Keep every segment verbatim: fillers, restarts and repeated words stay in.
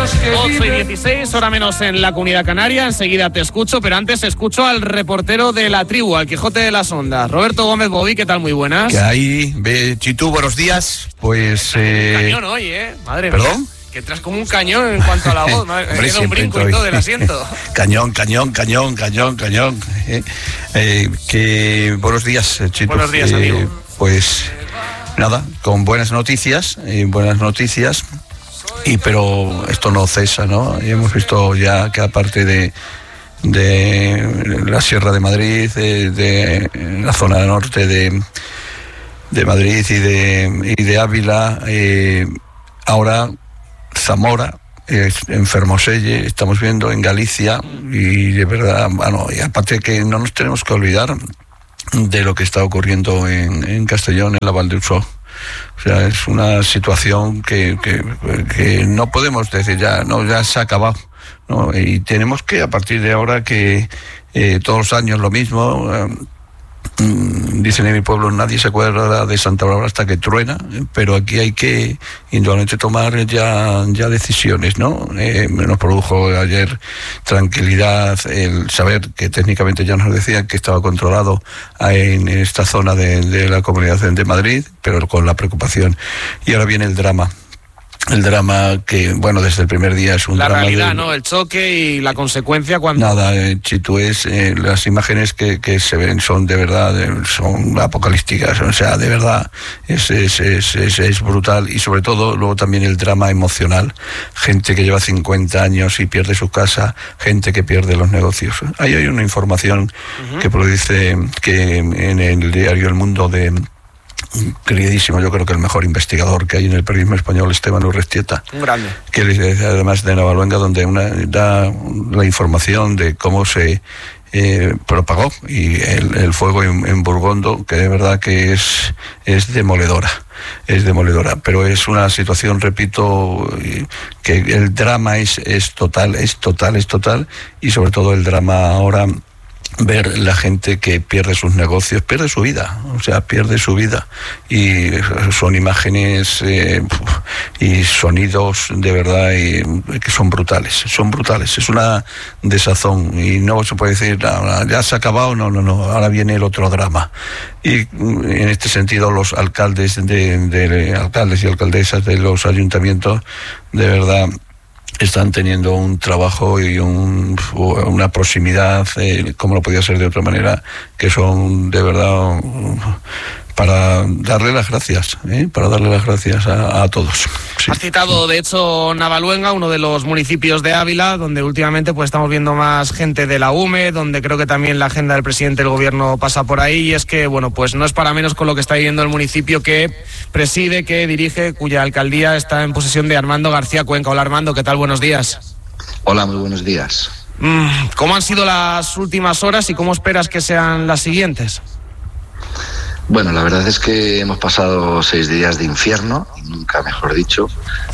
ocho y dieciséis, hora menos en la Comunidad Canaria. Enseguida te escucho, pero antes escucho al reportero de la tribu, al Quijote de las Ondas, Roberto Gómez Bobby. ¿Qué tal? Muy buenas. ¿Qué hay? Ve, Chitu, buenos días. Pues... Eh... Cañón hoy, ¿eh? Madre ¿Perdón? mía. Que traes como un cañón en cuanto a la voz. Me Hombre, queda un brinco y todo del asiento. Cañón, cañón, cañón, cañón, cañón. Eh, eh, que buenos días, Chitu. Buenos días, eh, amigo. Pues nada, con buenas noticias, eh, buenas noticias. Y pero esto no cesa, ¿no? Y hemos visto ya que aparte de de la Sierra de Madrid, de, de la zona norte de, de Madrid y de, y de Ávila, eh, ahora Zamora, eh, en Fermoselle, estamos viendo en Galicia, y de verdad, bueno, y aparte que no nos tenemos que olvidar de lo que está ocurriendo en, en Castellón, en la Val d'Uixó. O sea, es una situación que, que, que no podemos decir ya, no, ya se ha acabado, ¿no? Y tenemos que, a partir de ahora, que eh, todos los años lo mismo, eh, dicen en mi pueblo, nadie se acuerda de Santa Bárbara hasta que truena, pero aquí hay que indudablemente tomar ya, ya decisiones, ¿no? Eh, nos produjo ayer tranquilidad el saber que técnicamente ya nos decían que estaba controlado en esta zona de, de la Comunidad de Madrid, pero con la preocupación. Y ahora viene el drama. El drama que, bueno, desde el primer día es un la drama... La realidad, de... ¿no? El choque y la consecuencia cuando... Nada, eh, Chitu, es, eh, las imágenes que, que se ven son de verdad, eh, son apocalípticas, o sea, de verdad, es, es, es, es, es brutal. Y sobre todo, luego también el drama emocional. Gente que lleva cincuenta años y pierde su casa, gente que pierde los negocios. Ahí hay una información uh-huh. que produce que en el diario El Mundo de... queridísimo, yo creo que el mejor investigador que hay en el periodismo español, Esteban Urrestieta, un grande, que además de Navaluenga, donde una, da la información de cómo se eh, propagó y el, el fuego en, en Burgondo, que de verdad que es, es demoledora, es demoledora, pero es una situación, repito, que el drama es, es total, es total, es total, y sobre todo el drama ahora, ver la gente que pierde sus negocios, pierde su vida, o sea, pierde su vida, y son imágenes eh, y sonidos de verdad y, que son brutales, son brutales, es una desazón y no se puede decir, no, ya se ha acabado, no, no, no, ahora viene el otro drama. Y en este sentido los alcaldes, de, de alcaldes y alcaldesas de los ayuntamientos, de verdad, están teniendo un trabajo y un, una proximidad, eh, como no podía ser de otra manera, que son de verdad para darle las gracias, ¿eh? para darle las gracias a, a todos. Sí. Has citado, de hecho, Navaluenga, uno de los municipios de Ávila, donde últimamente pues estamos viendo más gente de la U M E, donde creo que también la agenda del presidente del gobierno pasa por ahí, y es que, bueno, pues no es para menos con lo que está viviendo el municipio que preside, que dirige, cuya alcaldía está en posesión de Armando García Cuenca. Hola, Armando, ¿qué tal? Buenos días. Hola, muy buenos días. ¿Cómo han sido las últimas horas y cómo esperas que sean las siguientes? Bueno, la verdad es que hemos pasado seis días de infierno, nunca mejor dicho.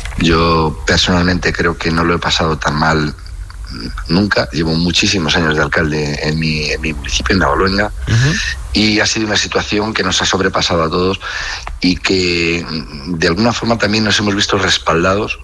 Yo personalmente creo que no lo he pasado tan mal nunca. Llevo muchísimos años de alcalde en mi, en mi municipio, en Navaluenga, uh-huh. y ha sido una situación que nos ha sobrepasado a todos y que de alguna forma también nos hemos visto respaldados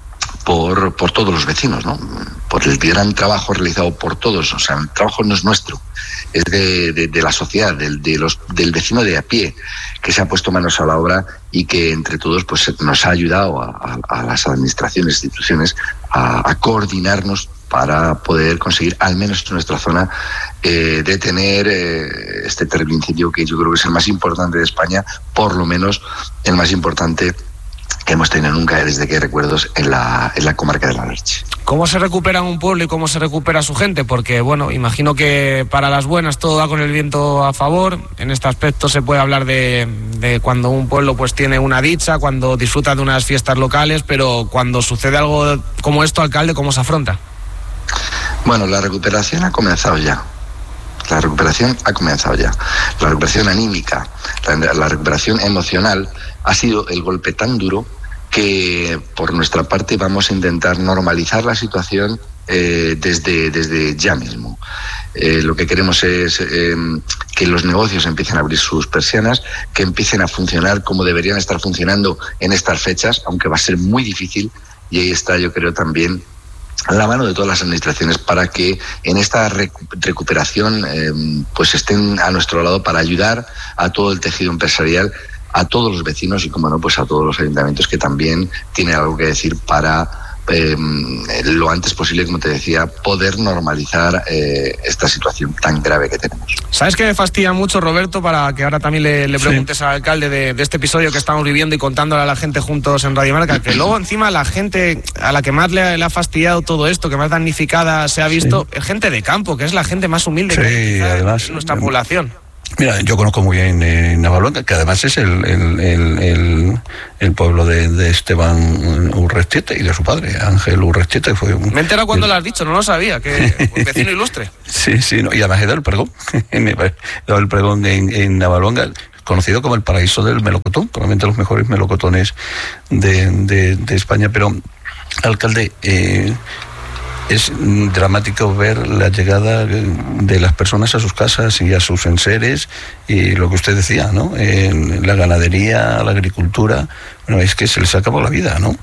por, por todos los vecinos, ¿no? Por el gran trabajo realizado por todos. O sea, el trabajo no es nuestro, es de, de, de la sociedad, del, de los, del vecino de a pie, que se ha puesto manos a la obra y que entre todos pues nos ha ayudado a, a, a las administraciones, instituciones, a, a coordinarnos para poder conseguir, al menos en nuestra zona, eh, detener eh, este terrible incendio que yo creo que es el más importante de España, por lo menos el más importante que hemos tenido nunca desde que hay recuerdos en la, en la comarca de la Lerche. ¿Cómo se recupera un pueblo y cómo se recupera su gente? Porque, bueno, imagino que para las buenas todo va con el viento a favor. En este aspecto se puede hablar de, de cuando un pueblo pues tiene una dicha, cuando disfruta de unas fiestas locales, pero cuando sucede algo como esto, alcalde, ¿cómo se afronta? Bueno, la recuperación ha comenzado ya. La recuperación ha comenzado ya. La recuperación anímica, la, la recuperación emocional ha sido el golpe tan duro que por nuestra parte vamos a intentar normalizar la situación eh, desde, desde ya mismo. Eh, lo que queremos es eh, que los negocios empiecen a abrir sus persianas, que empiecen a funcionar como deberían estar funcionando en estas fechas, aunque va a ser muy difícil y ahí está, yo creo, también la mano de todas las administraciones para que en esta recuperación eh, pues estén a nuestro lado para ayudar a todo el tejido empresarial, a todos los vecinos y, como no, pues a todos los ayuntamientos que también tienen algo que decir para eh, lo antes posible, como te decía, poder normalizar eh, esta situación tan grave que tenemos. ¿Sabes qué me fastidia mucho, Roberto, para que ahora también le, le preguntes sí. al alcalde de, de este episodio que estamos viviendo y contándole a la gente juntos en Radio Marca, que luego encima la gente a la que más le, le ha fastidiado todo esto, que más damnificada se ha visto, sí. es gente de campo, que es la gente más humilde sí, que hay además, en nuestra población? Mira, yo conozco muy bien eh, Navaluenga, que además es el, el, el, el, el pueblo de, de Esteban Urrestieta y de su padre, Ángel Urrestieta, que fue un... Me he enterado cuando el... lo has dicho, no lo sabía, que un vecino ilustre. Sí, sí, no, y además he dado el pregón, he dado el pregón en, en Navaluenga, conocido como el paraíso del melocotón, probablemente los mejores melocotones de, de, de España, pero, alcalde... Eh, Es dramático ver la llegada de las personas a sus casas y a sus enseres y lo que usted decía, ¿no? En la ganadería, la agricultura, bueno, es que se les acabó la vida, ¿no?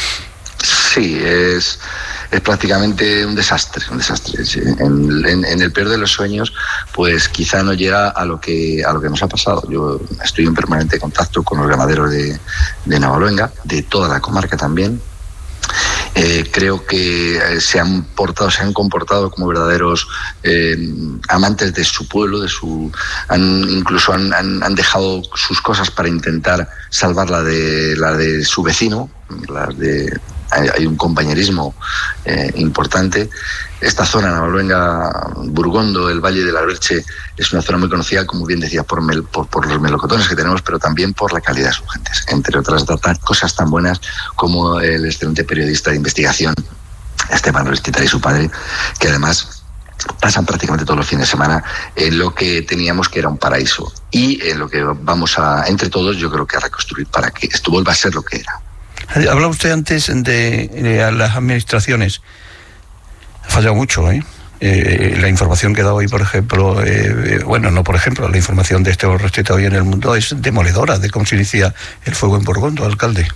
Sí, es, es prácticamente un desastre, un desastre. Sí. En, en, en el peor de los sueños, pues quizá no llega a lo que a lo que nos ha pasado. Yo estoy en permanente contacto con los ganaderos de, de Navaluenga, de toda la comarca también. Eh, creo que eh, se han portado, se han comportado como verdaderos eh, amantes de su pueblo, de su, han, incluso han, han, han dejado sus cosas para intentar salvar la de la de su vecino, la de hay, hay un compañerismo eh, importante. Esta zona, Navaluenga, Burgondo, el Valle de la Berche, es una zona muy conocida, como bien decías, por, mel, por, por los melocotones que tenemos, pero también por la calidad de sus gentes, entre otras cosas tan buenas como el excelente periodista de investigación Esteban Urrestieta y su padre, que además pasan prácticamente todos los fines de semana en lo que teníamos que era un paraíso y en lo que vamos a, entre todos, yo creo que a reconstruir para que esto vuelva a ser lo que era. Hablaba usted antes de, de las administraciones. Ha fallado mucho, ¿eh? Eh, la información que da hoy, por ejemplo, eh, bueno, no por ejemplo, la información de este Urrestieta hoy en El Mundo es demoledora de cómo se inicia el fuego en Burgondo, alcalde.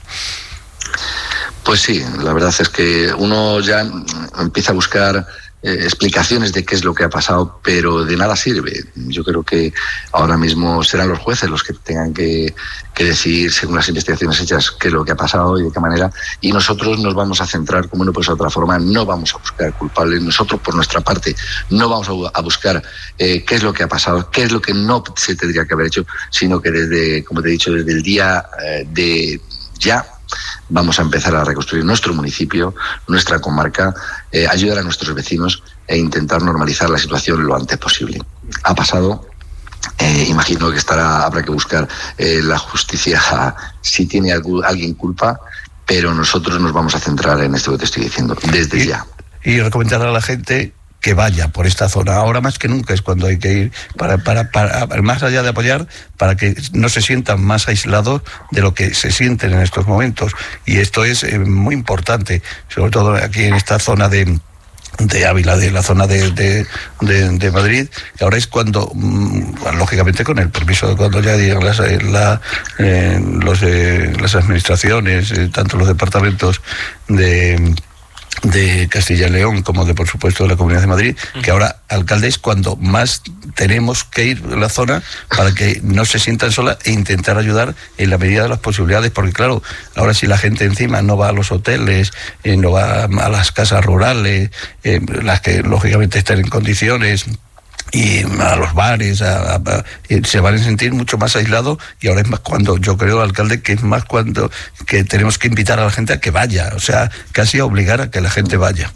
Pues sí, la verdad es que uno ya empieza a buscar eh, explicaciones de qué es lo que ha pasado, pero de nada sirve. Yo creo que ahora mismo serán los jueces los que tengan que, que decidir, según las investigaciones hechas, qué es lo que ha pasado y de qué manera, y nosotros nos vamos a centrar, como no puede ser de otra forma, no vamos a buscar culpables, nosotros por nuestra parte no vamos a, a buscar eh, qué es lo que ha pasado, qué es lo que no se tendría que haber hecho, sino que desde, como te he dicho, desde el día eh, de ya, vamos a empezar a reconstruir nuestro municipio, nuestra comarca, eh, ayudar a nuestros vecinos e intentar normalizar la situación lo antes posible. Ha pasado, eh, imagino que estará, habrá que buscar eh, la justicia si tiene algún, alguien culpa, pero nosotros nos vamos a centrar en esto que te estoy diciendo, desde y, ya. Y recomendar a la gente que vaya por esta zona. Ahora más que nunca es cuando hay que ir, para, para, para más allá de apoyar, para que no se sientan más aislados de lo que se sienten en estos momentos. Y esto es eh, muy importante, sobre todo aquí en esta zona de de Ávila, de la zona de, de, de, de Madrid, que ahora es cuando, mmm, lógicamente con el permiso de cuando ya digan las, la, eh, los, eh, las administraciones, eh, tanto los departamentos de... de Castilla y León como de, por supuesto, de la Comunidad de Madrid, que ahora, alcalde, es cuando más tenemos que ir a la zona para que no se sientan solas e intentar ayudar en la medida de las posibilidades, porque claro, ahora si la gente encima no va a los hoteles, eh, no va a las casas rurales, eh, las que lógicamente están en condiciones, y a los bares, a, a, a, se van a sentir mucho más aislados, y ahora es más cuando, yo creo, alcalde, que es más cuando que tenemos que invitar a la gente a que vaya, o sea, casi a obligar a que la gente vaya.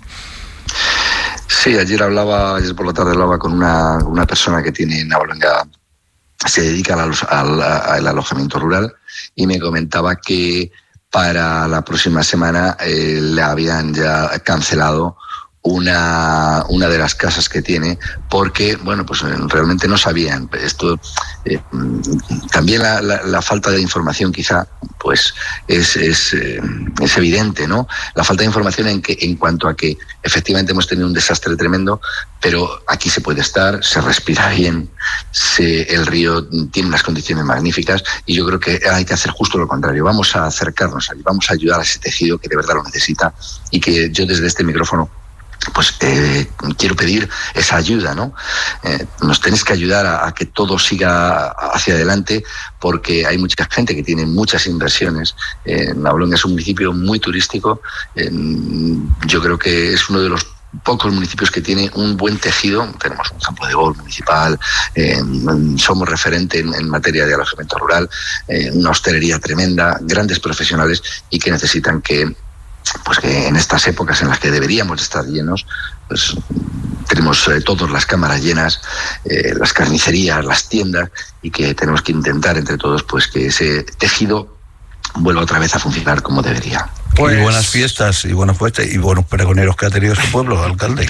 Sí, ayer hablaba, ayer por la tarde hablaba con una, una persona que tiene en Navaluenga, se dedica al, al, al alojamiento rural, y me comentaba que para la próxima semana eh, le habían ya cancelado una, una de las casas que tiene, porque, bueno, pues realmente no sabían. Esto eh, también la, la, la falta de información quizá pues es, es, eh, es evidente, ¿no? La falta de información en, que, en cuanto a que efectivamente hemos tenido un desastre tremendo, pero aquí se puede estar, se respira bien, se, el río tiene unas condiciones magníficas y yo creo que hay que hacer justo lo contrario. Vamos a acercarnos allí, vamos a ayudar a ese tejido que de verdad lo necesita y que yo desde este micrófono pues eh, quiero pedir esa ayuda, ¿no? Eh, nos tenéis que ayudar a, a que todo siga hacia adelante, porque hay mucha gente que tiene muchas inversiones. Eh, Navaloña es un municipio muy turístico. Eh, yo creo que es uno de los pocos municipios que tiene un buen tejido. Tenemos un campo de golf municipal, eh, somos referente en, en materia de alojamiento rural, eh, una hostelería tremenda, grandes profesionales y que necesitan que pues que en estas épocas en las que deberíamos estar llenos, pues tenemos eh, todas las cámaras llenas, eh, las carnicerías, las tiendas, y que tenemos que intentar entre todos pues que ese tejido vuelva otra vez a funcionar como debería. Pues... Y buenas fiestas y buenas fiestas y buenos pregoneros que ha tenido este pueblo, alcalde.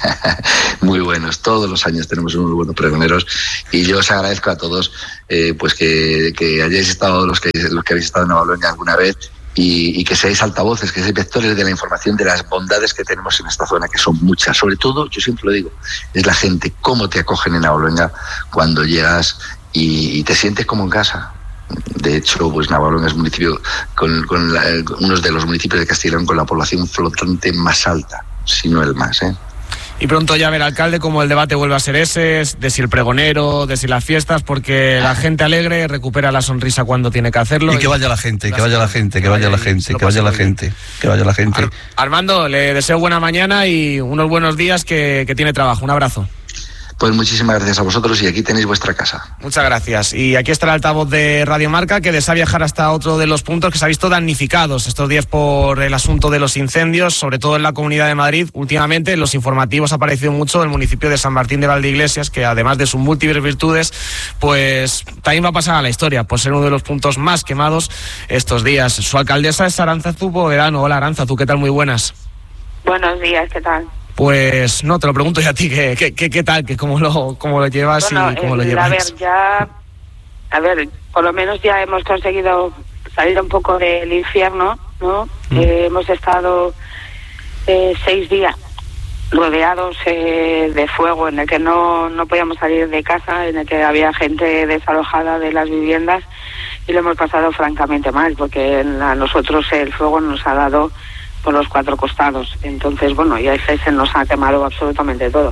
Muy buenos, todos los años tenemos unos buenos pregoneros y yo os agradezco a todos eh, pues que, que hayáis estado, los que, los que habéis estado en Navaloña alguna vez, Y, y que seáis altavoces, que seáis vectores de la información de las bondades que tenemos en esta zona, que son muchas. Sobre todo, yo siempre lo digo, es la gente, cómo te acogen en Navaloña cuando llegas y, y te sientes como en casa. De hecho, pues Navaloña es un municipio con, con la, uno de los municipios de Castilla y León con la población flotante más alta, si no el más, ¿eh? Y pronto ya ver, alcalde, cómo el debate vuelve a ser ese, de si el pregonero, de si las fiestas, porque la gente alegre recupera la sonrisa cuando tiene que hacerlo. Y que vaya la gente, que vaya la gente, que vaya la gente, que vaya la gente, que vaya la gente. Ar- Armando, le deseo buena mañana y unos buenos días que, que tiene trabajo. Un abrazo. Pues muchísimas gracias a vosotros y aquí tenéis vuestra casa. Muchas gracias. Y aquí está el altavoz de Radio Marca, que desea viajar hasta otro de los puntos que se ha visto damnificados estos días por el asunto de los incendios, sobre todo en la Comunidad de Madrid. Últimamente en los informativos ha aparecido mucho el municipio de San Martín de Valdeiglesias, que además de sus múltiples virtudes, pues también va a pasar a la historia por ser uno de los puntos más quemados estos días. Su alcaldesa es Arantzazu Povedano. Hola, Arantzazu, ¿qué tal? Muy buenas. Buenos días, ¿qué tal? Pues no, te lo pregunto yo a ti, ¿qué, qué, qué, qué tal? ¿Qué, cómo, lo, ¿Cómo lo llevas bueno, y cómo eh, lo llevas? A ver, ya, a ver, por lo menos ya hemos conseguido salir un poco del infierno, ¿no? Mm. Eh, hemos estado eh, seis días rodeados eh, de fuego, en el que no, no podíamos salir de casa, en el que había gente desalojada de las viviendas y lo hemos pasado francamente mal, porque a nosotros el fuego nos ha dado por los cuatro costados. Entonces, bueno, ya se nos ha quemado absolutamente todo.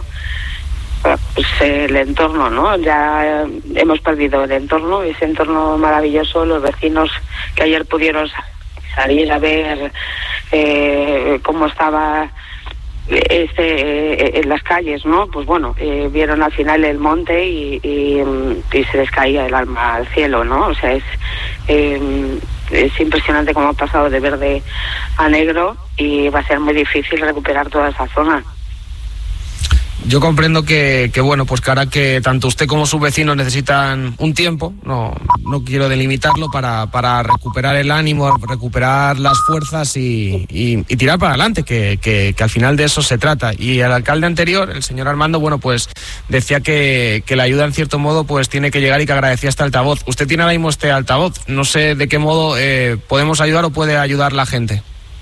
Pues el entorno, ¿no? Ya hemos perdido el entorno, ese entorno maravilloso. Los vecinos que ayer pudieron salir a ver eh, cómo estaba este eh, en las calles, ¿no? Pues bueno, eh, vieron al final el monte y, y, y se les caía el alma al cielo, ¿no? O sea, es eh, es impresionante cómo ha pasado de verde a negro y va a ser muy difícil recuperar toda esa zona. Yo comprendo que, que bueno, pues que ahora que tanto usted como sus vecinos necesitan un tiempo, no, no quiero delimitarlo, para, para recuperar el ánimo, recuperar las fuerzas y, y, y tirar para adelante, que, que, que al final de eso se trata. Y el alcalde anterior, el señor Armando, bueno, pues decía que, que la ayuda en cierto modo pues tiene que llegar y que agradecía este altavoz. Usted tiene ahora mismo este altavoz, no sé de qué modo eh, podemos ayudar o puede ayudar la gente.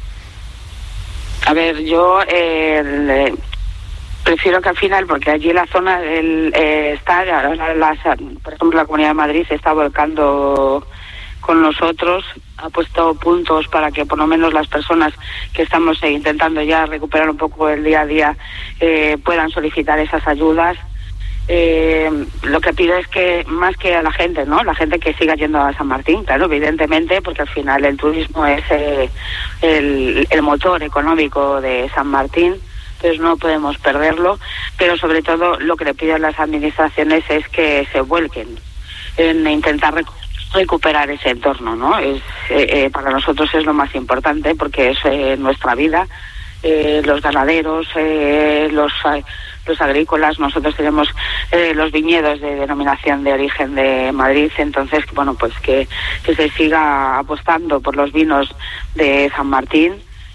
A ver, yo... Eh, prefiero que al final, porque allí la zona el, eh, está, la, la, por ejemplo, la Comunidad de Madrid se está volcando con nosotros, ha puesto puntos para que por lo menos las personas que estamos eh, intentando ya recuperar un poco el día a día eh, puedan solicitar esas ayudas. Eh, lo que pido es que más que a la gente, ¿no? La gente que siga yendo a San Martín, claro, evidentemente, porque al final el turismo es eh, el, el motor económico de San Martín. Entonces no podemos perderlo, pero sobre todo lo que le pido a las administraciones es que se vuelquen en intentar rec- recuperar ese entorno, ¿no? Es eh, eh, para nosotros es lo más importante porque es eh, nuestra vida, eh, los ganaderos, eh, los eh, los agrícolas, nosotros tenemos eh, los viñedos de denominación de origen de Madrid, entonces bueno, pues que, que se siga apostando por los vinos de San Martín.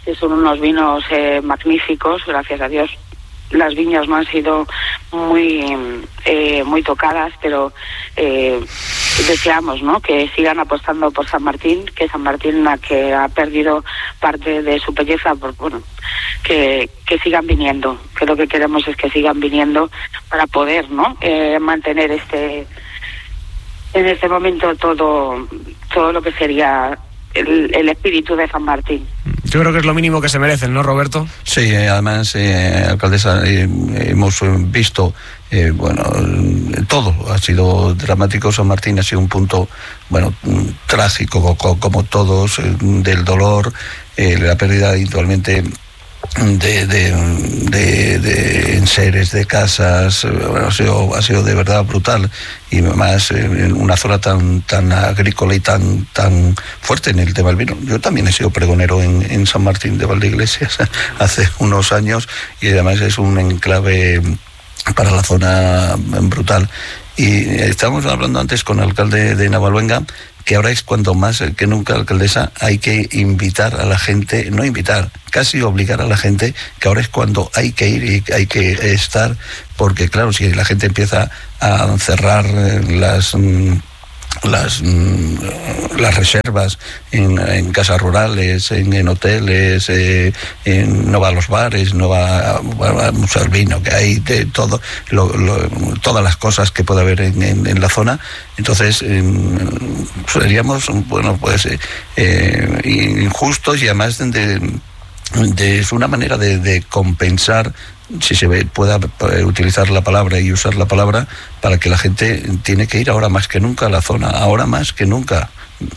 que son unos vinos eh, magníficos, gracias a Dios. Las viñas no han sido muy eh, muy tocadas, pero eh, deseamos, ¿no?, que sigan apostando por San Martín, que San Martín, la que ha perdido parte de su belleza, por, bueno, que, que sigan viniendo, que lo que queremos es que sigan viniendo para poder, ¿no?, eh, mantener este en este momento todo todo lo que sería el, el espíritu de San Martín. Yo creo que es lo mínimo que se merecen, ¿no, Roberto? Sí, además, eh, alcaldesa, eh, hemos visto, eh, bueno, todo ha sido dramático. San Martín ha sido un punto, bueno, trágico, como, como todos, eh, del dolor, eh, la pérdida habitualmente de, de, de, de enseres, de casas. Bueno, ha sido, ha sido de verdad brutal, y más en una zona tan tan agrícola y tan tan fuerte en el tema del vino. Yo también he sido pregonero en, en San Martín de Valdeiglesias hace unos años, y además es un enclave para la zona brutal. Y estábamos hablando antes con el alcalde de Navaluenga, que ahora es cuando más que nunca, alcaldesa, hay que invitar a la gente, no invitar, casi obligar a la gente, que ahora es cuando hay que ir y hay que estar, porque claro, si la gente empieza a cerrar las las las reservas en, en casas rurales, en, en hoteles, eh, en, no va a los bares, no va a, a mucho al vino que hay, de todo lo, lo, todas las cosas que puede haber en, en, en la zona. Entonces eh, seríamos, bueno, pues eh, eh, injustos, y además de, de, es una manera de, de compensar, si se ve, pueda utilizar la palabra y usar la palabra, para que la gente tiene que ir ahora más que nunca a la zona, ahora más que nunca.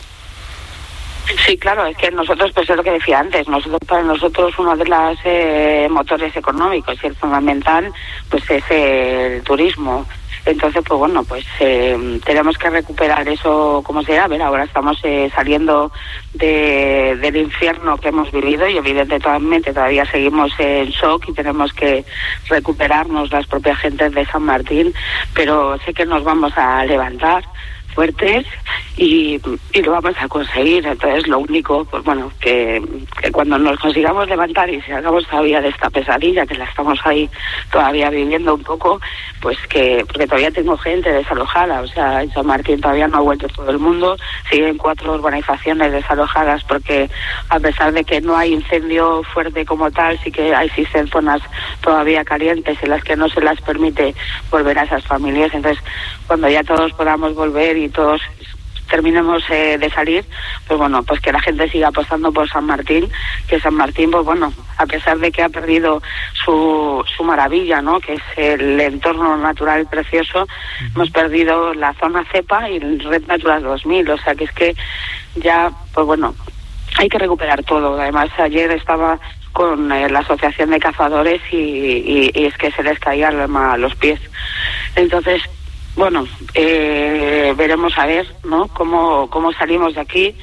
Sí, claro, es que nosotros, pues es lo que decía antes, nosotros para nosotros uno de los eh, motores económicos y el fundamental, pues es el turismo. Entonces, pues bueno, pues eh, tenemos que recuperar eso como sea. A ver, ahora estamos eh, saliendo de, del infierno que hemos vivido, y evidentemente todavía seguimos en shock y tenemos que recuperarnos las propias gentes de San Martín, pero sé que nos vamos a levantar fuertes y, y lo vamos a conseguir. Entonces lo único, pues bueno, que, que cuando nos consigamos levantar y salgamos todavía de esta pesadilla, que la estamos ahí todavía viviendo un poco, pues que, porque todavía tengo gente desalojada, o sea, en San Martín todavía no ha vuelto todo el mundo, siguen cuatro urbanizaciones desalojadas, porque a pesar de que no hay incendio fuerte como tal, sí que existen zonas todavía calientes en las que no se las permite volver a esas familias. Entonces, cuando ya todos podamos volver y todos terminemos eh, de salir, pues bueno, pues que la gente siga apostando por San Martín, que San Martín, pues bueno, a pesar de que ha perdido su, su maravilla, ¿no?, que es el entorno natural precioso, uh-huh. hemos perdido la zona cepa y el Red Natural dos mil, o sea que es que ya, pues bueno, hay que recuperar todo. Además, ayer estaba con eh, la Asociación de Cazadores y, y, y es que se les caía el alma a los pies. Entonces, bueno, eh, veremos a ver, ¿no?, cómo, cómo salimos de aquí,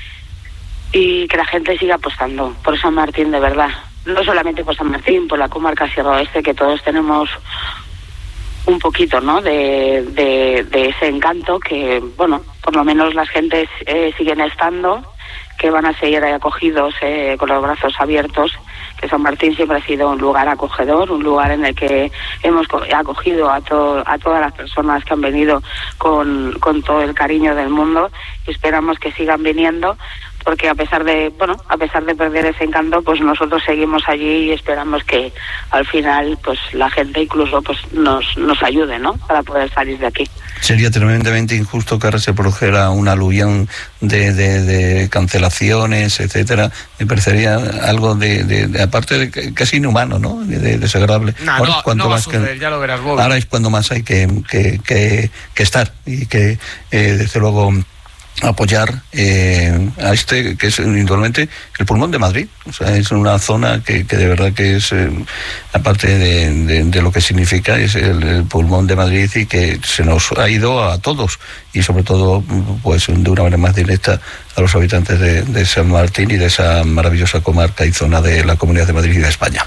y que la gente siga apostando por San Martín de verdad. No solamente por San Martín, por la comarca Sierra Oeste, que todos tenemos un poquito, ¿no?, de, de, de ese encanto que, bueno, por lo menos las gentes eh, siguen estando, que van a seguir acogidos eh, con los brazos abiertos, que San Martín siempre ha sido un lugar acogedor, un lugar en el que hemos acogido a, to- a todas las personas que han venido con, con todo el cariño del mundo, y esperamos que sigan viniendo, porque a pesar de, bueno, a pesar de perder ese encanto, pues nosotros seguimos allí y esperamos que al final, pues la gente incluso pues nos, nos ayude, ¿no?, para poder salir de aquí. Sería tremendamente injusto que ahora se produjera una aluvión de, de, de cancelaciones, etcétera. Me parecería algo de, de, de aparte de casi inhumano, ¿no?, de, de desagradable. No, ahora no, es cuando no va más a suceder, que, ya lo verás, Bobby. ahora es cuando más hay que, que, que, que estar y que, eh, desde luego, apoyar eh, a este que es indudablemente el pulmón de Madrid. O sea, es una zona que, que de verdad que es, eh, aparte de, de, de lo que significa, es el, el pulmón de Madrid, y que se nos ha ido a todos, y sobre todo, pues de una manera más directa, a los habitantes de, de San Martín y de esa maravillosa comarca y zona de la Comunidad de Madrid y de España.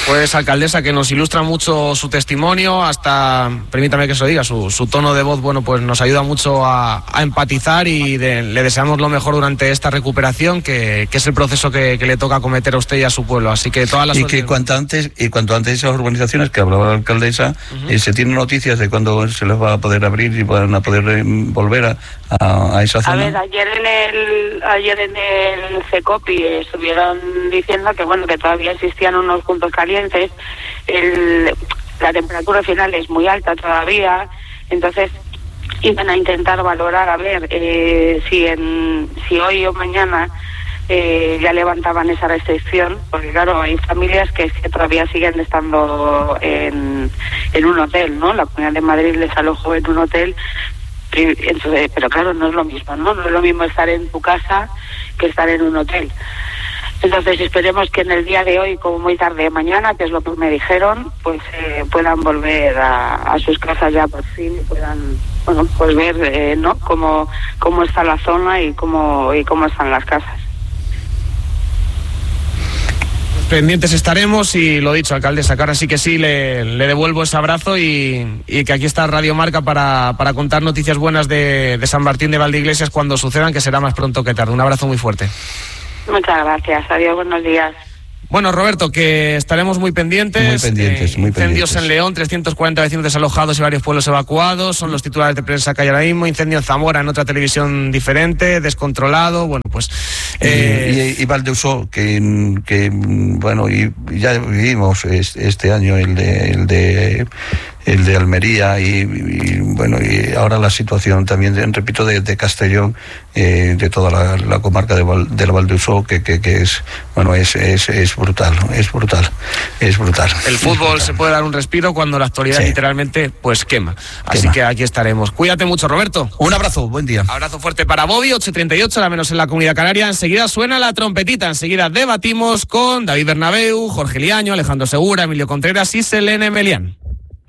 Pues alcaldesa, que nos ilustra mucho su testimonio, hasta, permítame que se lo diga, su, su tono de voz, bueno, pues nos ayuda mucho a, a empatizar y de, le deseamos lo mejor durante esta recuperación, que, que es el proceso que, que le toca acometer a usted y a su pueblo. Así que todas las y que cuanto antes y cuanto antes esas urbanizaciones que hablaba la alcaldesa, uh-huh. eh, se tienen noticias de cuándo se les va a poder abrir y van a poder eh, volver a, a, a esa zona. A ver, ayer en el ayer en el CECOPI estuvieron diciendo que bueno que todavía existían unos puntos calientes, el, la temperatura final es muy alta todavía, entonces iban a intentar valorar a ver eh, si en si hoy o mañana eh, ya levantaban esa restricción, porque claro, hay familias que, que todavía siguen estando en, en un hotel, ¿no? La Comunidad de Madrid les alojó en un hotel, entonces, pero claro, no es lo mismo, ¿no? No es lo mismo estar en tu casa que estar en un hotel. Entonces esperemos que en el día de hoy, como muy tarde de mañana, que es lo que me dijeron, pues eh, puedan volver a, a sus casas ya por fin y puedan, bueno, pues ver, eh, ¿no? Cómo, cómo está la zona y cómo, y cómo están las casas. Pendientes estaremos y lo dicho, alcaldesa, que ahora sí que sí le, le devuelvo ese abrazo y, y que aquí está Radio Marca para, para contar noticias buenas de, de San Martín de Valdeiglesias cuando sucedan, que será más pronto que tarde. Un abrazo muy fuerte. Muchas gracias. Adiós, buenos días. Bueno, Roberto, que estaremos muy pendientes. Muy pendientes, eh, muy incendios pendientes. en León, trescientos cuarenta vecinos desalojados y varios pueblos evacuados. Son los titulares de prensa que hay ahora mismo. Incendio en Zamora, en otra televisión diferente, descontrolado. Bueno, pues... Eh... Y, y, y Valdeusó, que, que, bueno, y ya vivimos este año el de... El de el de Almería y, y bueno y ahora la situación también de, repito de, de Castellón, eh, de toda la, la comarca de, Val, de la Valdeusó, que, que, que es bueno es, es es brutal es brutal es brutal el fútbol se puede dar un respiro cuando la actualidad sí. literalmente pues quema, así quema. Que aquí estaremos. Cuídate mucho, Roberto. Un abrazo, buen día. Abrazo fuerte para Bobby. Ocho y treinta y ocho, la menos en la Comunidad Canaria. Enseguida suena la trompetita, enseguida debatimos con David Bernabéu, Jorge Liaño, Alejandro Segura, Emilio Contreras y Selene Melián.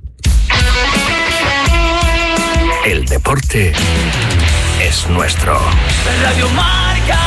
El deporte es nuestro. Radio Marca.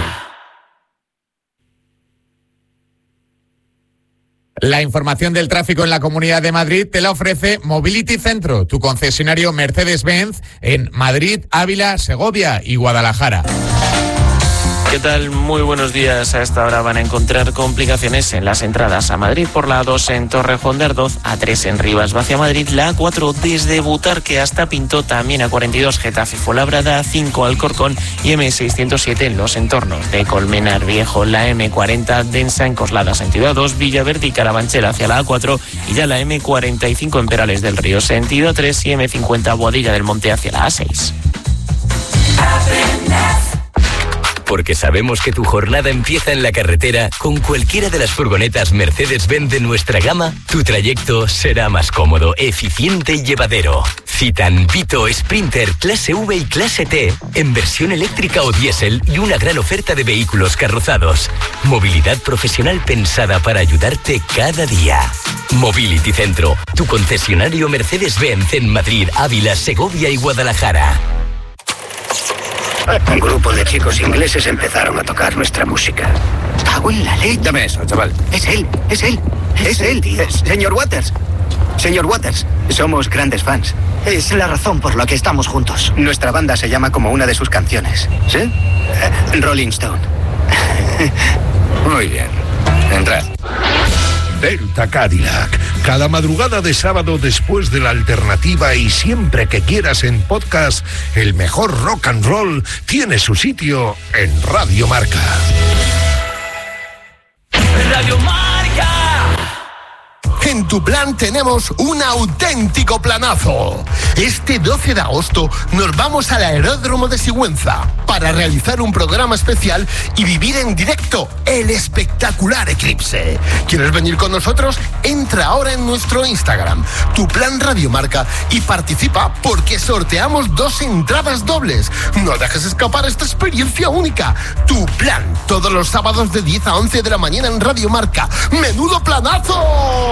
La información del tráfico en la Comunidad de Madrid te la ofrece Mobility Centro, tu concesionario Mercedes-Benz en Madrid, Ávila, Segovia y Guadalajara. ¿Qué tal? Muy buenos días. A esta hora van a encontrar complicaciones en las entradas a Madrid por la A dos en Torrejón de Ardoz, A tres en Rivas hacia Madrid, la A cuatro desde Butarque hasta Pinto, también A cuarenta y dos Getafe Fuenlabrada, A cinco Alcorcón y eme seiscientos siete en los entornos de Colmenar Viejo, la eme cuarenta densa en Coslada sentido A dos, Villaverde y Carabanchel hacia la A cuatro y ya la eme cuarenta y cinco en Perales del Río sentido A tres y eme cincuenta Boadilla del Monte hacia la A seis. Porque sabemos que tu jornada empieza en la carretera, con cualquiera de las furgonetas Mercedes-Benz de nuestra gama, tu trayecto será más cómodo, eficiente y llevadero. Citan, Vito, Sprinter, clase V y clase T, en versión eléctrica o diésel y una gran oferta de vehículos carrozados. Movilidad profesional pensada para ayudarte cada día. Mobility Centro, tu concesionario Mercedes-Benz en Madrid, Ávila, Segovia y Guadalajara. Un grupo de chicos ingleses empezaron a tocar nuestra música. ¡Cago en la ley! Dame eso, chaval. Es él, es él, es, es él, tío. Es, señor Waters, señor Waters, somos grandes fans. Es la razón por la que estamos juntos. Nuestra banda se llama como una de sus canciones. ¿Sí? Uh, Rolling Stone. Muy bien. Entrad. Delta Cadillac. Cada madrugada de sábado después de la alternativa y siempre que quieras en podcast, el mejor rock and roll tiene su sitio en Radio Marca. Radio Marca. En tu plan tenemos un auténtico planazo. Este doce de agosto nos vamos al Aeródromo de Sigüenza para realizar un programa especial y vivir en directo el espectacular eclipse. ¿Quieres venir con nosotros? Entra ahora en nuestro Instagram, Tu Plan Radio Marca, y participa porque sorteamos dos entradas dobles. No dejes escapar esta experiencia única. Tu Plan, todos los sábados de diez a once de la mañana en Radio Marca. ¡Menudo planazo!